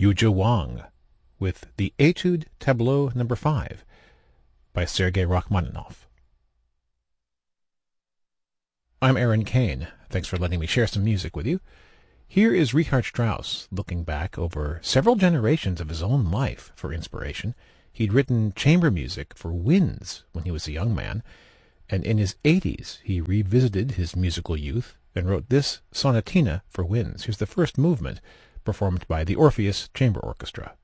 Yuzhi Wang with the Etude Tableau No. 5 by Sergei Rachmaninoff. I'm Aaron Kane. Thanks for letting me share some music with you. Here is Richard Strauss looking back over several generations of his own life for inspiration. He'd written chamber music for winds when he was a young man, and in his 80s he revisited his musical youth and wrote this sonatina for winds. Here's the first movement, performed by the Orpheus Chamber Orchestra.